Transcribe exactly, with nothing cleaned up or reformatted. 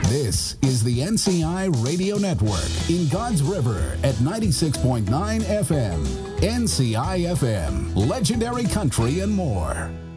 This is the N C I Radio Network in God's River at ninety-six point nine F M. N C I F M, legendary country and more.